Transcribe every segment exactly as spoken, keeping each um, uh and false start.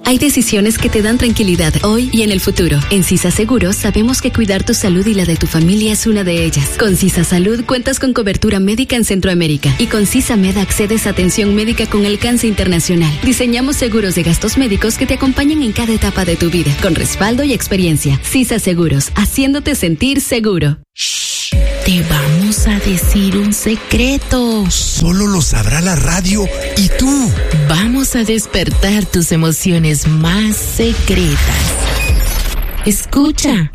Hay decisiones que te dan tranquilidad hoy y en el futuro. En CISA Seguros sabemos que cuidar tu salud y la de tu familia es una de ellas. Con CISA Salud cuentas con cobertura médica en Centroamérica y con CISA Med accedes a atención médica con alcance internacional. Diseñamos seguros de gastos médicos que te acompañan en cada etapa de tu vida, con respaldo y experiencia. CISA Seguros, haciéndote sentir seguro. Shh, te vamos a decir un secreto. Solo lo sabrá la radio y tú. Vamos a despertar tus emociones más secretas. Escucha.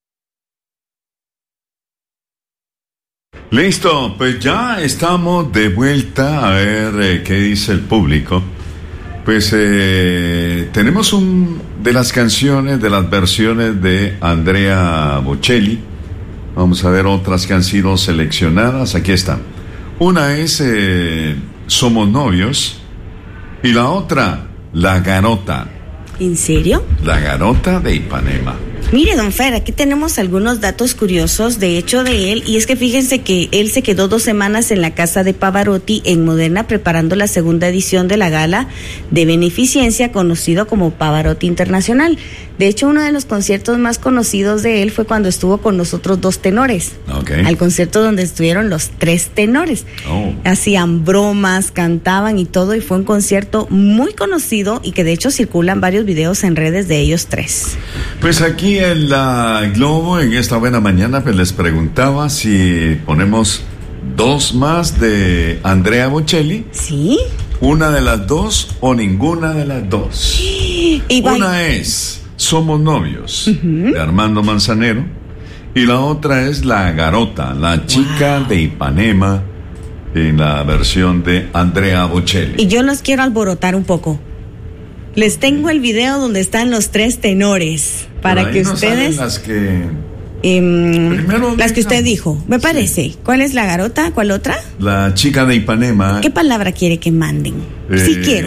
Listo, pues ya estamos de vuelta a ver eh, qué dice el público. Pues eh, tenemos un de las canciones, de las versiones de Andrea Bocelli. Vamos a ver otras que han sido seleccionadas. Aquí están. Una es eh, Somos Novios y la otra, La Garota. ¿En serio? La Garota de Ipanema. Mire, don Fer, aquí tenemos algunos datos curiosos, de hecho, de él, y es que fíjense que él se quedó dos semanas en la casa de Pavarotti en Moderna preparando la segunda edición de la gala de beneficencia conocido como Pavarotti Internacional. De hecho, uno de los conciertos más conocidos de él fue cuando estuvo con los otros dos tenores. Okay. Al concierto donde estuvieron los tres tenores. Oh. Hacían bromas, cantaban y todo, y fue un concierto muy conocido y que de hecho circulan varios videos en redes de ellos tres. Pues aquí en la Globo, en esta buena mañana, pues les preguntaba si ponemos dos más de Andrea Bocelli. ¿Sí? Una de las dos o ninguna de las dos. Y Una es Somos Novios, uh-huh, de Armando Manzanero, y la otra es La Garota, la chica wow. de Ipanema, en la versión de Andrea Bocelli. Y yo los quiero alborotar un poco. Les tengo el video donde están los tres tenores para que no ustedes las que eh, las que usted dijo, me parece. Sí. ¿Cuál es La Garota? ¿Cuál otra? La chica de Ipanema. ¿Qué palabra quiere que manden? Eh, sí quiero.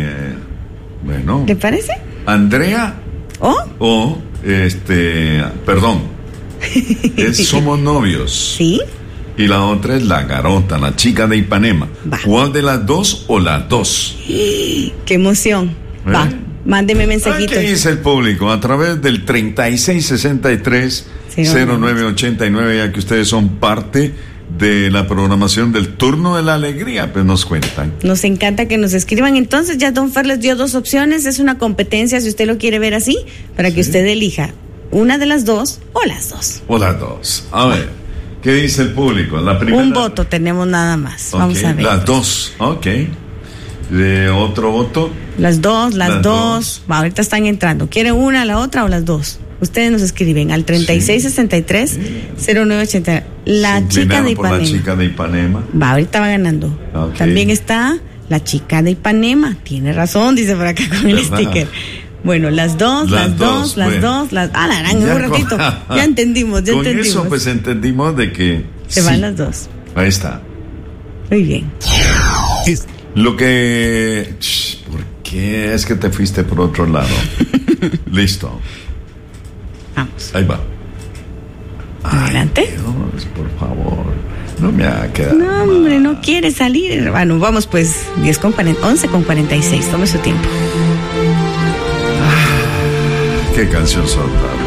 Bueno. ¿Le parece? Andrea o o este, perdón. Es Somos Novios. Sí. Y la otra es La Garota, la chica de Ipanema. Va. ¿Cuál de las dos o las dos? ¡Qué emoción! Va, ¿Eh? Mándeme mensajitos. ¿Qué dice el público? A través del treinta y seis sesenta y tres cero nueve ochenta y nueve, ya que ustedes son parte de la programación del Turno de la Alegría, pues nos cuentan. Nos encanta que nos escriban. Entonces ya don Fer les dio dos opciones. Es una competencia, si usted lo quiere ver así, para que sí. usted elija una de las dos o las dos. O las dos. A ver, ¿qué dice el público? La primera... Un voto tenemos nada más. Okay. Vamos a ver. Las dos, ok. ¿De otro voto? Las dos, las, las dos. dos. Va, ahorita están entrando. ¿Quiere una, la otra o las dos? Ustedes nos escriben al treinta y seis sesenta y tres cero nueve ochenta. La chica de Ipanema. La chica de Ipanema. Va, ahorita va ganando. Okay. También está La chica de Ipanema. Tiene razón, dice por acá con el ¿verdad? Sticker. Bueno, las dos, las, las dos, dos, las bueno. dos, las... Ah, la harán en un ratito. Con... Ya entendimos, ya con entendimos. Con eso pues entendimos de que... Se sí. van las dos. Ahí está. Muy bien. Es... Lo que... ¿Por qué es que te fuiste por otro lado? Listo. Vamos. Ahí va. Adelante. Ay, Dios, por favor. No me ha quedado. No, hombre, mal. No quiere salir. Bueno, vamos pues. diez con cuarenta, once con cuarenta y seis. Tome su tiempo. Ah, qué canción soltada.